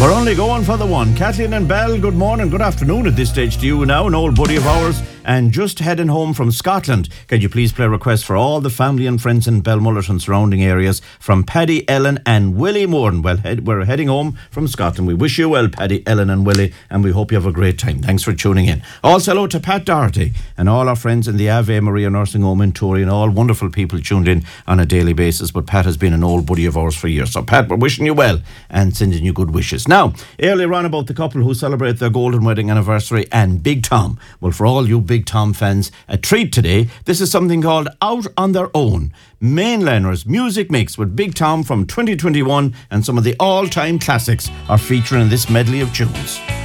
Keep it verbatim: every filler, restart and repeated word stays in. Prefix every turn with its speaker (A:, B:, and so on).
A: We're only going for the one. Kathleen and Bell, good morning, good afternoon at this stage to you now, an old buddy of ours, and just heading home from Scotland. Can you please play requests for all the family and friends in Belmullet and surrounding areas from Paddy, Ellen and Willie Moran? Well, head, we're heading home from Scotland. We wish you well, Paddy, Ellen and Willie, and we hope you have a great time. Thanks for tuning in. Also hello to Pat Doherty and all our friends in the Ave Maria Nursing Home in Tory, and all wonderful people tuned in on a daily basis. But Pat has been an old buddy of ours for years. So Pat, we're wishing you well and sending you good wishes. Now, earlier on about the couple who celebrate their golden wedding anniversary and Big Tom. Well, for all you Big Tom fans, a treat today. This is something called Out on Their Own. Mainliners music mix with Big Tom from twenty twenty-one, and some of the all-time classics are featuring in this medley of tunes.